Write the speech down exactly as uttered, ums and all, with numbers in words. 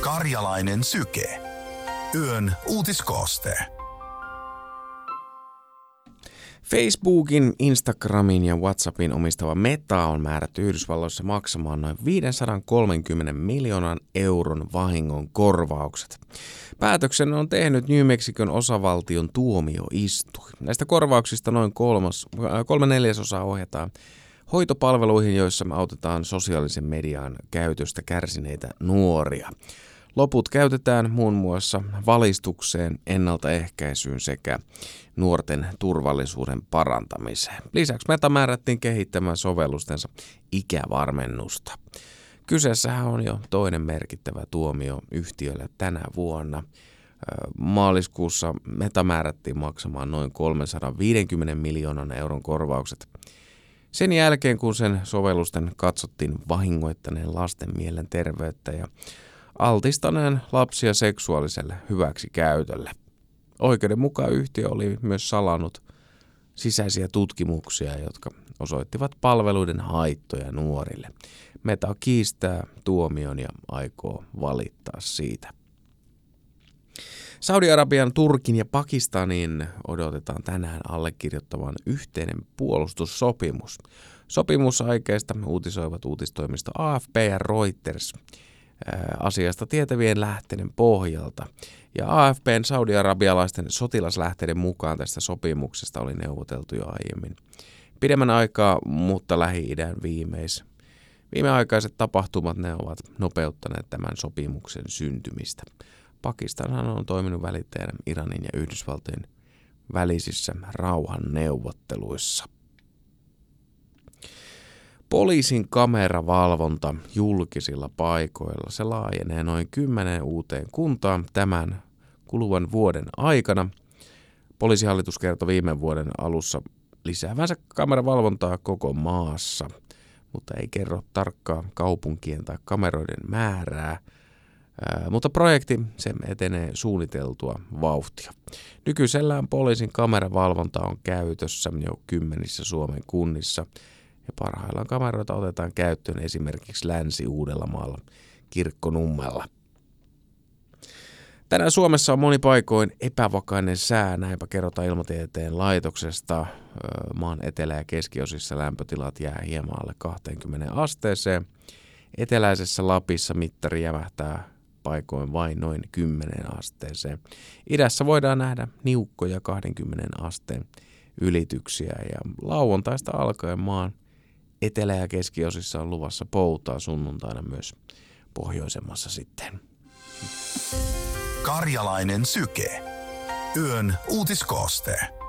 Karjalainen syke. Yön uutiskooste. Facebookin, Instagramin ja WhatsAppin omistava Meta on määrätty Yhdysvalloissa maksamaan noin viisisataakolmekymmentä miljoonan euron vahingon korvaukset. Päätöksen on tehnyt New Mexicon osavaltion tuomioistuin. Näistä korvauksista noin kolmas, kolme neljäsosaa ohjataan hoitopalveluihin, joissa me autetaan sosiaalisen median käytöstä kärsineitä nuoria. Loput käytetään muun muassa valistukseen, ennaltaehkäisyyn sekä nuorten turvallisuuden parantamiseen. Lisäksi Meta määrättiin kehittämään sovellustensa ikävarmennusta. Kyseessähän on jo toinen merkittävä tuomio yhtiölle tänä vuonna. Maaliskuussa Meta määrättiin maksamaan noin kolmesataaviisikymmentä miljoonan euron korvaukset sen jälkeen, kun sen sovellusten katsottiin vahingoittaneen lasten mielenterveyttä ja altistaneen lapsia seksuaaliselle hyväksikäytölle. Oikeuden mukaan yhtiö oli myös salannut sisäisiä tutkimuksia, jotka osoittivat palveluiden haittoja nuorille. Meta kiistää tuomion ja aikoo valittaa siitä. Saudi-Arabian, Turkin ja Pakistanin odotetaan tänään allekirjoittavan yhteinen puolustussopimus. Sopimusaikeista uutisoivat uutistoimisto A F P ja Reuters asiasta tietävien lähteiden pohjalta. Ja A F P:n saudi-arabialaisten sotilaslähteiden mukaan tästä sopimuksesta oli neuvoteltu jo aiemmin pidemmän aikaa, mutta Lähi-idän viimeis, viimeaikaiset tapahtumat ne ovat nopeuttaneet tämän sopimuksen syntymistä. Pakistanhan on toiminut välittäjänä Iranin ja Yhdysvaltojen välisissä rauhanneuvotteluissa. Poliisin kameravalvonta julkisilla paikoilla, se laajenee noin kymmeneen uuteen kuntaan tämän kuluvan vuoden aikana. Poliisihallitus kertoi viime vuoden alussa lisäävänsä kameravalvontaa koko maassa, mutta ei kerro tarkkaa kaupunkien tai kameroiden määrää. Ää, mutta projekti se etenee suunniteltua vauhtia. Nykyisellään poliisin kameravalvonta on käytössä jo kymmenissä Suomen kunnissa. Ja parhaillaan kameroita otetaan käyttöön esimerkiksi Länsi-Uudellamaalla Kirkkonummella. Tänään Suomessa on moni paikoin epävakainen sää, näinpä kerrotaan Ilmatieteen laitoksesta. Maan etelä- ja keskiosissa lämpötilat jää hieman alle kaksikymmentä asteeseen. Eteläisessä Lapissa mittari jämähtää paikoin vain noin kymmeneen asteeseen. Idässä voidaan nähdä niukkoja kaksikymmentä asteen ylityksiä ja lauantaista alkaen maan etelä- ja keskiosissa on luvassa poutaa, sunnuntaina myös pohjoisemmassa sitten. Karjalainen syke. Yön uutiskooste.